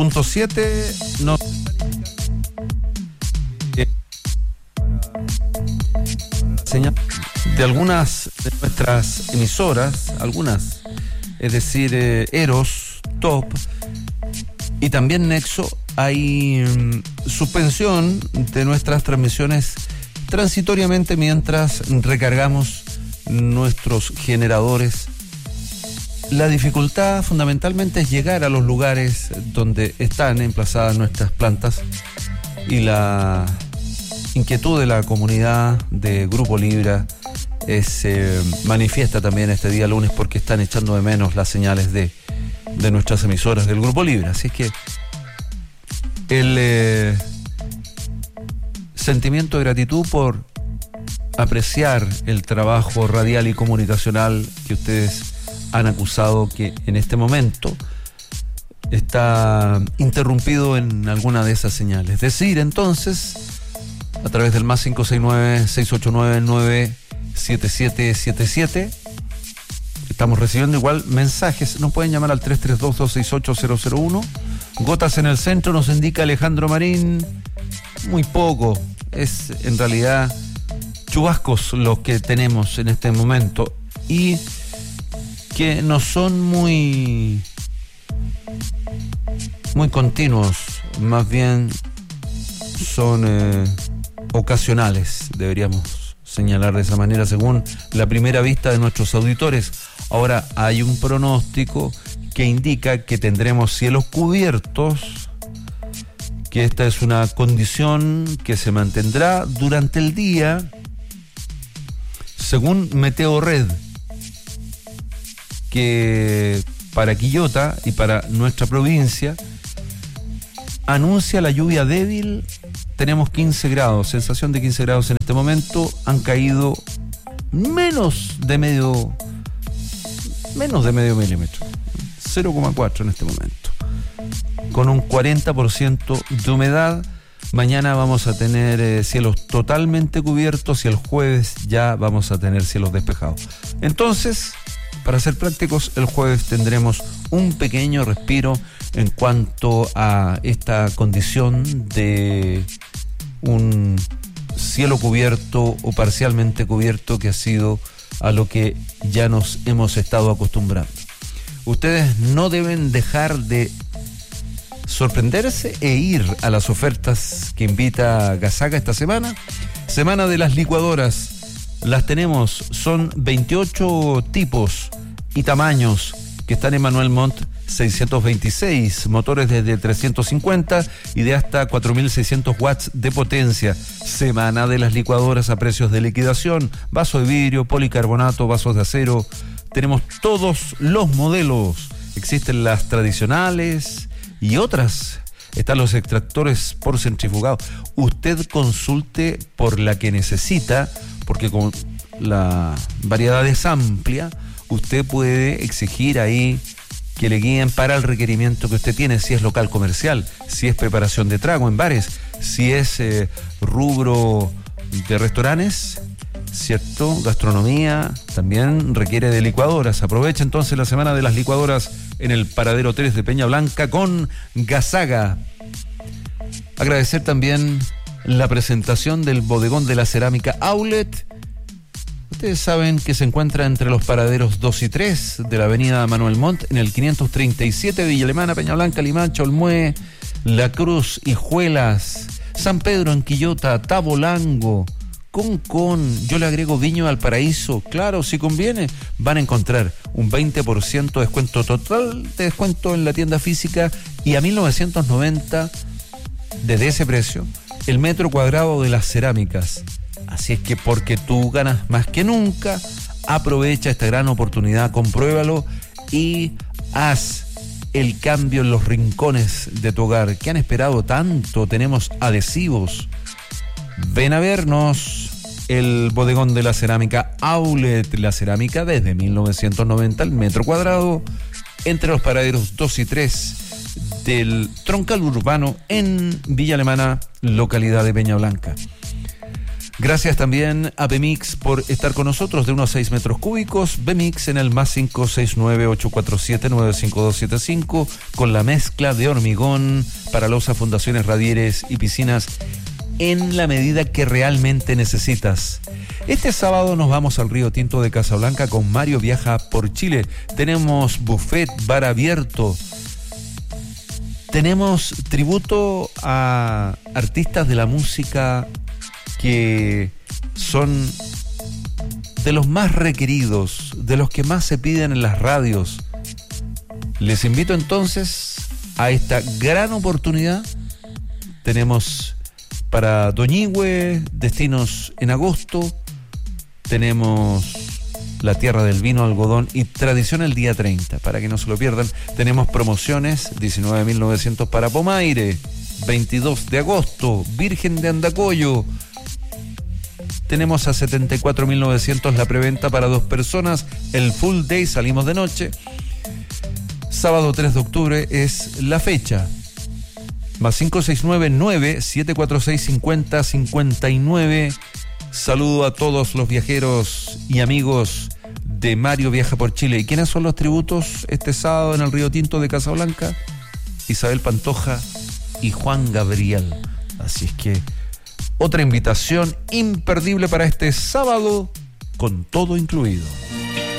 107 no señal de algunas de nuestras emisoras, algunas, es decir, Eros, Top y también Nexo, hay suspensión de nuestras transmisiones transitoriamente mientras recargamos nuestros generadores. La dificultad fundamentalmente es llegar a los lugares donde están emplazadas nuestras plantas, y la inquietud de la comunidad de Grupo Libra se manifiesta también este día lunes porque están echando de menos las señales de nuestras emisoras del Grupo Libra. Así es que el sentimiento de gratitud por apreciar el trabajo radial y comunicacional que ustedes han acusado que en este momento está interrumpido en alguna de esas señales. Decir entonces, a través del más 569-689-97777, estamos recibiendo igual mensajes. Nos pueden llamar al 332-268-001. Gotas en el centro, nos indica Alejandro Marín. Muy poco, es en realidad chubascos los que tenemos en este momento y que no son muy continuos, más bien son ocasionales, deberíamos señalar de esa manera, según la primera vista de nuestros auditores. Ahora hay un pronóstico que indica que tendremos cielos cubiertos, que esta es una condición que se mantendrá durante el día, según Meteorred, que para Quillota y para nuestra provincia anuncia la lluvia débil. Tenemos 15 grados, sensación de 15 grados en este momento. Han caído menos de medio milímetro, 0,4 en este momento, con un 40% de humedad. Mañana vamos a tener cielos totalmente cubiertos y el jueves ya vamos a tener cielos despejados. Entonces, para ser prácticos, el jueves tendremos un pequeño respiro en cuanto a esta condición de un cielo cubierto o parcialmente cubierto, que ha sido a lo que ya nos hemos estado acostumbrando. Ustedes no deben dejar de sorprenderse e ir a las ofertas que invita Gasaga esta semana. Semana de las licuadoras. Las tenemos, son 28 tipos y tamaños que están en Manuel Montt 626, motores desde 350 y de hasta 4.600 watts de potencia. Semana de las licuadoras a precios de liquidación, vaso de vidrio, policarbonato, vasos de acero. Tenemos todos los modelos, existen las tradicionales y otras. Están los extractores por centrifugado. Usted consulte por la que necesita, porque como la variedad es amplia, usted puede exigir ahí que le guíen para el requerimiento que usted tiene, si es local comercial, si es preparación de trago en bares, si es rubro de restaurantes, ¿cierto? Gastronomía, también requiere de licuadoras. Aprovecha entonces la semana de las licuadoras en el Paradero 3 de Peña Blanca con Gasaga. Agradecer también la presentación del bodegón de la cerámica Outlet. Ustedes saben que se encuentra entre los paraderos 2 y 3 de la avenida Manuel Montt, en el 537, Villa Alemana, Peña Blanca, Limache, Olmué, La Cruz, Hijuelas, San Pedro en Quillota, Tabolango, Concón, yo le agrego Viña Valparaíso. Claro, si conviene, van a encontrar un 20% de descuento total, de descuento en la tienda física, y a 1.990 desde ese precio el metro cuadrado de las cerámicas. Así es que, porque tú ganas más que nunca, aprovecha esta gran oportunidad, compruébalo y haz el cambio en los rincones de tu hogar que han esperado tanto. Tenemos adhesivos. Ven a vernos. El bodegón de la cerámica Outlet, la cerámica desde 1990 el metro cuadrado, entre los paraderos 2 y 3 del troncal urbano en Villa Alemana, localidad de Peña Blanca. Gracias también a Bemix por estar con nosotros de 1 a 6 metros cúbicos. Bemix en el más 569-847-95275 con la mezcla de hormigón para losas, fundaciones, radieres y piscinas en la medida que realmente necesitas. Este sábado nos vamos al Río Tinto de Casablanca con Mario Viaja por Chile. Tenemos buffet, bar abierto. Tenemos tributo a artistas de la música que son de los más requeridos, de los que más se piden en las radios. Les invito entonces a esta gran oportunidad. Tenemos para Doñihue destinos en agosto. Tenemos la tierra del vino, algodón y tradición el día 30, para que no se lo pierdan. Tenemos promociones, 19.900 para Pomaire, 22 de agosto, Virgen de Andacollo. Tenemos a 74.900 la preventa para 2 personas, el full day, salimos de noche. Sábado 3 de octubre es la fecha. Más 569-9-746-5059. Saludo a todos los viajeros y amigos de Mario Viaja por Chile. ¿Y quiénes son los tributos este sábado en el Río Tinto de Casablanca? Isabel Pantoja y Juan Gabriel. Así es que otra invitación imperdible para este sábado con todo incluido.